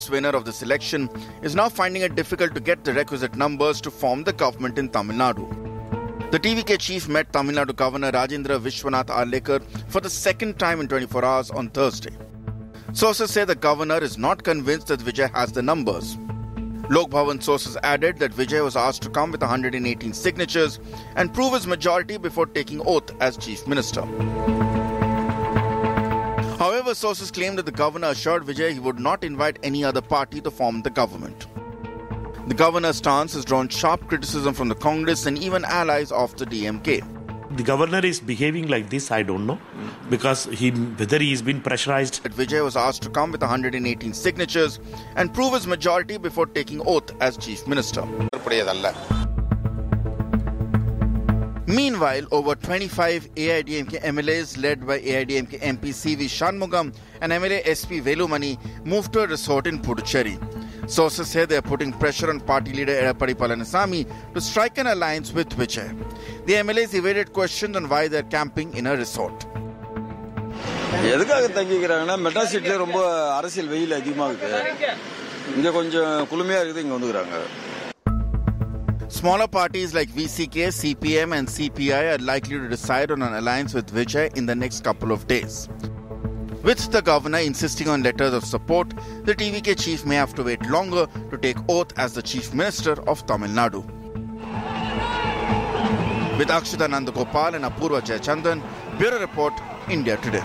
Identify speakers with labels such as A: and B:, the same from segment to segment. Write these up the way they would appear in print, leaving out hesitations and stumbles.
A: winner of this election is now finding it difficult to get the requisite numbers to form the government in Tamil Nadu. The TVK chief met Tamil Nadu Governor Rajendra Vishwanath Arlekar for the second time in 24 hours on Thursday. Sources say the governor is not convinced that Vijay has the numbers. Lok Bhavan sources added that Vijay was asked to come with 118 signatures and prove his majority before taking oath as chief minister. However, sources claim that the governor assured Vijay he would not invite any other party to form the government. The governor's stance has drawn sharp criticism from the Congress and even allies of the DMK.
B: The governor is behaving like this, I don't know, because whether he's been pressurized.
A: Vijay was asked to come with 118 signatures and prove his majority before taking oath as chief minister. Meanwhile, over 25 AIDMK MLAs led by AIDMK MP CV Shanmugam and MLA SP Velumani moved to a resort in Puducherry. Sources say they are putting pressure on party leader Edappadi Palanisamy to strike an alliance with Vijay. The MLAs evaded questions on why they are camping in a resort. Smaller parties like VCK, CPM and CPI are likely to decide on an alliance with Vijay in the next couple of days. With the governor insisting on letters of support, the TVK chief may have to wait longer to take oath as the chief minister of Tamil Nadu. With Akshita Nandagopal and Apurva Jayachandran, Bureau Report, India Today.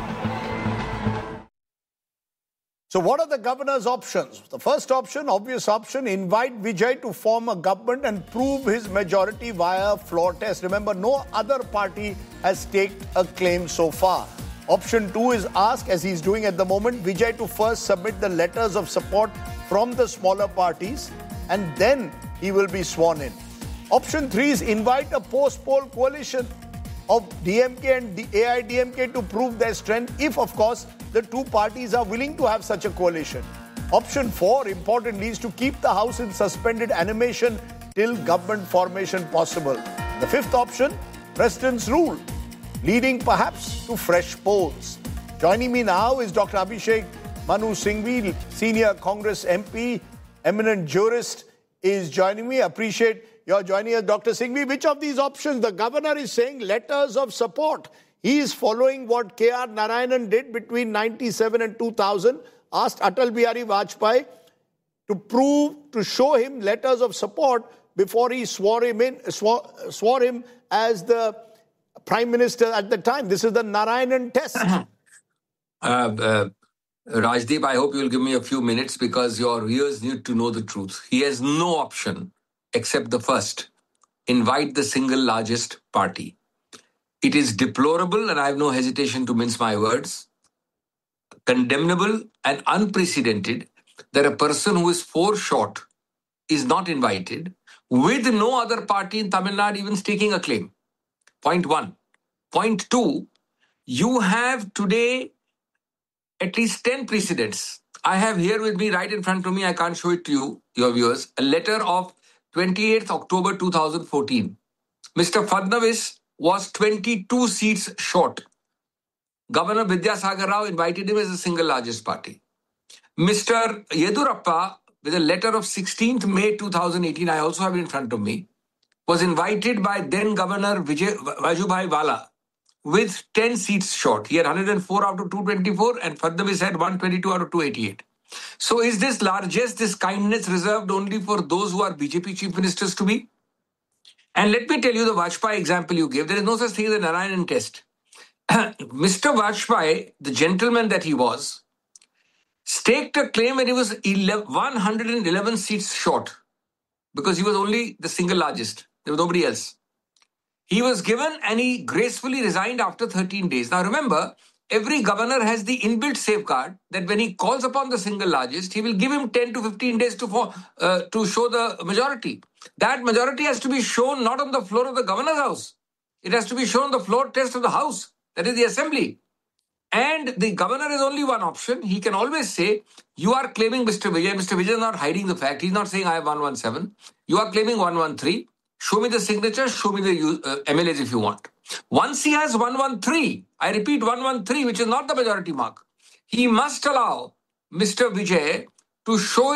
C: So what are the governor's options? The first option, obvious option, invite Vijay to form a government and prove his majority via floor test. Remember, no other party has staked a claim so far. Option 2 is ask, as he's doing at the moment, Vijay to first submit the letters of support from the smaller parties and then he will be sworn in. Option 3 is invite a post-poll coalition of DMK and the AIDMK to prove their strength if, of course, the two parties are willing to have such a coalition. Option 4, importantly, is to keep the House in suspended animation till government formation possible. The fifth option, President's rule, leading perhaps to fresh polls. Joining me now is Dr. Abhishek Manu Singhvi, senior Congress MP, eminent jurist, is joining me. Appreciate your joining us, Dr. Singhvi. Which of these options? The governor is saying letters of support. He is following what K.R. Narayanan did between 1997 and 2000, asked Atal Bihari Vajpayee to show him letters of support before he swore him as the Prime Minister at the time. This is the Narayanan test.
D: Rajdeep, I hope you'll give me a few minutes because your viewers need to know the truth. He has no option except the first. Invite the single largest party. It is deplorable, and I have no hesitation to mince my words, condemnable and unprecedented that a person who is 4 short is not invited with no other party in Tamil Nadu even staking a claim. Point 1. Point 2, you have today at least 10 precedents. I have here with me, right in front of me, I can't show it to you, your viewers, a letter of 28th October 2014. Mr. Fadnavis was 22 seats short. Governor Vidyasagar Rao invited him as the single largest party. Mr. Yedurappa, with a letter of 16th May 2018, I also have it in front of me, was invited by then Governor Vajubhai Vala with 10 seats short. He had 104 out of 224 and Fadnavis had 122 out of 288. So is this largesse, this kindness reserved only for those who are BJP chief ministers to be? And let me tell you the Vajpayee example you gave. There is no such thing as a Narayanan test. Mr. Vajpayee, the gentleman that he was, staked a claim when he was 111 seats short because he was only the single largest. There was nobody else. He was given and he gracefully resigned after 13 days. Now remember, every governor has the inbuilt safeguard that when he calls upon the single largest, he will give him 10 to 15 days to show the majority. That majority has to be shown not on the floor of the governor's house. It has to be shown on the floor test of the house, that is the assembly. And the governor is only one option. He can always say, you are claiming Mr. Vijay. Mr. Vijay is not hiding the fact. He's not saying I have 117. You are claiming 113. Show me the signature. Show me the MLAs if you want. Once he has 113, I repeat 113, which is not the majority mark, he must allow Mr. Vijay to show